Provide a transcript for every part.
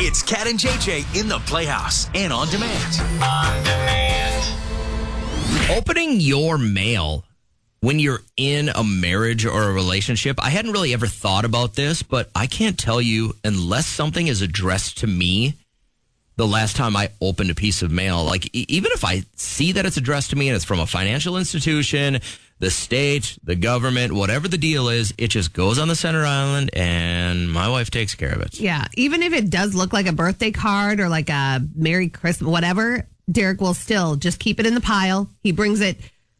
It's Cat and JJ in the Playhouse and on demand. Opening your mail when you're in a marriage or a relationship, I hadn't really ever thought about this, but I can't tell you, unless something is addressed to me, the last time I opened a piece of mail, like even if I see that it's addressed to me and it's from a financial institution, the state, the government, whatever the deal is, it just goes on the center island and my wife takes care of it. Yeah. Even if it does look like a birthday card or like a Merry Christmas, whatever, Derek will still just keep it in the pile. He brings it.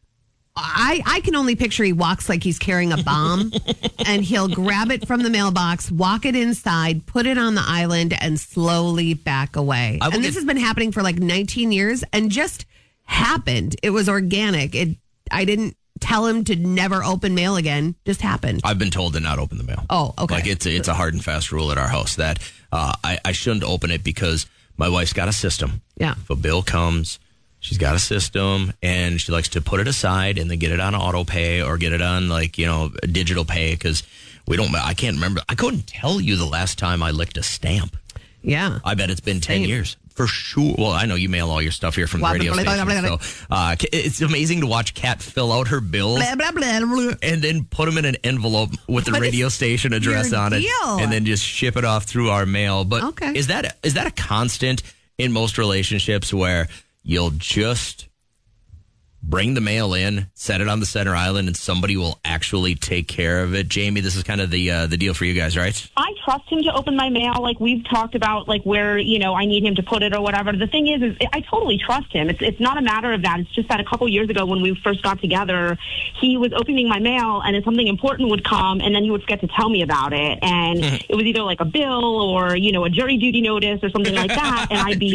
I can only picture he walks like he's carrying a bomb and he'll grab it from the mailbox, walk it inside, put it on the island and slowly back away. And this has been happening for like 19 years and just happened. It was organic. I didn't tell him to never open mail again. Just happened. I've been told to not open the mail. Oh, okay. Like it's a hard and fast rule at our house that I shouldn't open it because my wife's got a system. Yeah. If a bill comes, she's got a system and she likes to put it aside and then get it on auto pay or get it on digital pay because I can't remember. I couldn't tell you the last time I licked a stamp. Yeah. I bet it's been 10 years. For sure. Well, I know you mail all your stuff here from the radio station. So it's amazing to watch Kat fill out her bills and then put them in an envelope with the radio station address on it and then just ship it off through our mail. But is that a constant in most relationships where you'll just bring the mail in, set it on the center island, and somebody will actually take care of it? Jamie, this is kind of the deal for you guys, right? I trust him to open my mail. Like, we've talked about, like, where, I need him to put it or whatever. The thing is I totally trust him. It's not a matter of that. It's just that a couple years ago when we first got together, he was opening my mail, and then something important would come, and then he would forget to tell me about it. And it was either, like, a bill or, a jury duty notice or something like that, and I'd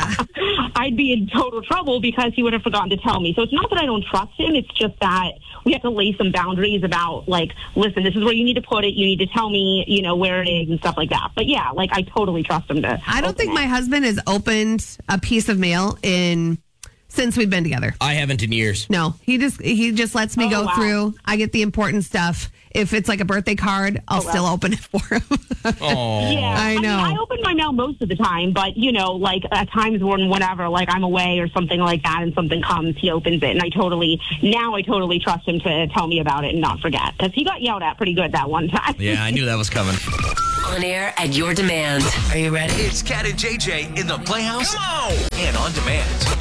be in total trouble because he would have forgotten to tell me. So it's not that I don't trust him. It's just that we have to lay some boundaries about, like, listen, this is where you need to put it. You need to tell me, where it is and stuff like that. But yeah, like, I totally trust him to. I don't think my husband has opened a piece of mail since we've been together. I haven't in years. No, he just lets me go through. I get the important stuff. If it's like a birthday card, I'll still open it for him. Oh, yeah, I know. I open my mail most of the time, but like at times when whenever, like I'm away or something like that, and something comes, he opens it, and I totally trust him to tell me about it and not forget, because he got yelled at pretty good that one time. Yeah, I knew that was coming. On air at your demand. Are you ready? It's Cat and JJ in the Playhouse and on demand.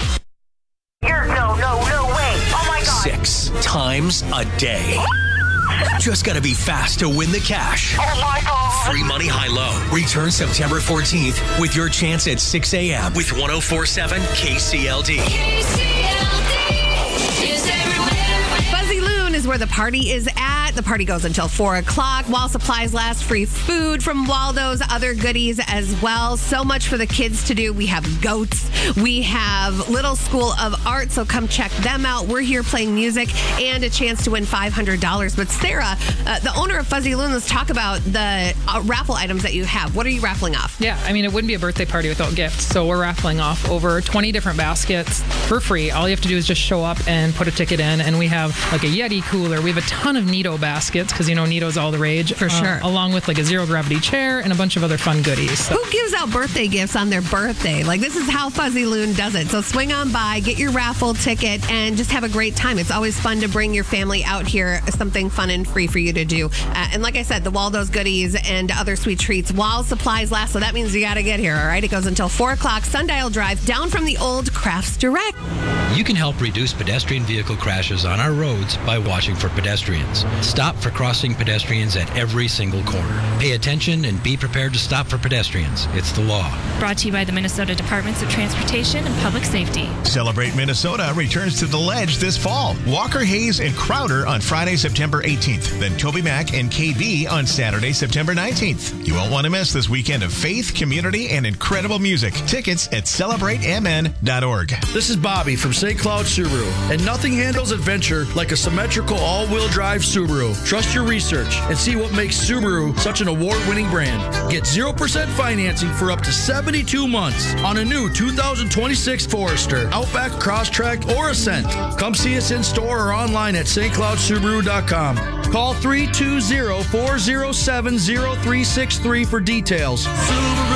No way. Oh my God. 6 times a day. Just gotta be fast to win the cash. Oh my God. Free money high-low. Return September 14th with your chance at 6 a.m. with 104.7 KCLD. Fuzzy Loon is where the party is at. The party goes until 4 o'clock. While supplies last, free food from Waldo's, other goodies as well. So much for the kids to do. We have goats. We have Little School of Art, so come check them out. We're here playing music and a chance to win $500. But Sarah, the owner of Fuzzy Loon, let's talk about the raffle items that you have. What are you raffling off? Yeah, I mean, it wouldn't be a birthday party without gifts. So we're raffling off over 20 different baskets for free. All you have to do is just show up and put a ticket in. And we have like a Yeti cooler. We have a ton of Neato baskets because, Neato's all the rage. For sure. Along with like a zero gravity chair and a bunch of other fun goodies. So. Who gives out birthday gifts on their birthday? Like, this is how Fuzzy Loon does it. So swing on by, get your raffle ticket, and just have a great time. It's always fun to bring your family out here. Something fun and free for you to do. And like I said, the Waldo's goodies and other sweet treats while supplies last. So that means you got to get here, all right? It goes until 4 o'clock. Sundial Drive, down from the old Crafts Direct. You can help reduce pedestrian vehicle crashes on our roads by watching for pedestrians. Stop for crossing pedestrians at every single corner. Pay attention and be prepared to stop for pedestrians. It's the law. Brought to you by the Minnesota Departments of Transportation and Public Safety. Celebrate Minnesota returns to the Ledge this fall. Walker Hayes and Crowder on Friday, September 18th. Then Toby Mac and KB on Saturday, September 19th. You won't want to miss this weekend of faith, community, and incredible music. Tickets at celebratemn.org. This is Bobby from St. Cloud Subaru, and nothing handles adventure like a symmetrical all-wheel drive Subaru. Trust your research and see what makes Subaru such an award-winning brand. Get 0% financing for up to 72 months on a new 2026 Forester, Outback, Crosstrek, or Ascent. Come see us in store or online at stcloudsubaru.com. Call 320-407-0363 for details. Subaru, it's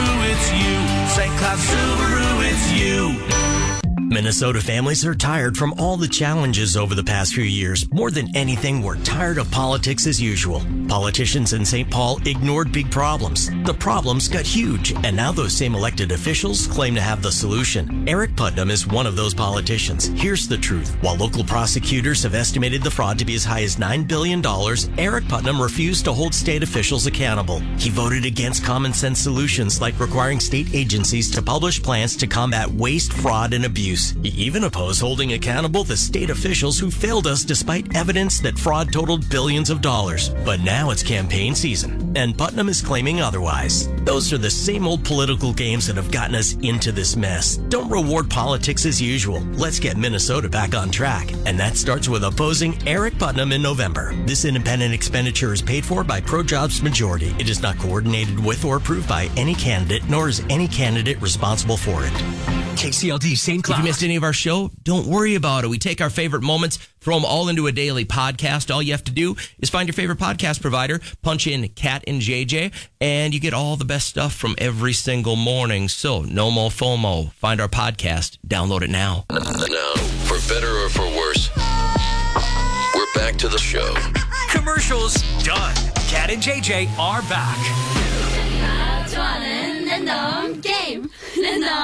you. St. Cloud Subaru, it's you. Minnesota families are tired from all the challenges over the past few years. More than anything, we're tired of politics as usual. Politicians in St. Paul ignored big problems. The problems got huge, and now those same elected officials claim to have the solution. Eric Putnam is one of those politicians. Here's the truth. While local prosecutors have estimated the fraud to be as high as $9 billion, Eric Putnam refused to hold state officials accountable. He voted against common sense solutions like requiring state agencies to publish plans to combat waste, fraud, and abuse. He even opposed holding accountable the state officials who failed us despite evidence that fraud totaled billions of dollars. But now it's campaign season, and Putnam is claiming otherwise. Those are the same old political games that have gotten us into this mess. Don't reward politics as usual. Let's get Minnesota back on track. And that starts with opposing Eric Putnam in November. This independent expenditure is paid for by ProJobs Majority. It is not coordinated with or approved by any candidate, nor is any candidate responsible for it. KCLD St. Cloud. If you missed any of our show, don't worry about it. We take our favorite moments, throw them all into a daily podcast. All you have to do is find your favorite podcast provider, punch in Cat and JJ, and you get all the best stuff from every single morning. So no more FOMO. Find our podcast. Download it now. Now, for better or for worse, we're back to the show. Commercials done. Cat and JJ are back. 좋아하는 랜덤 게임 랜덤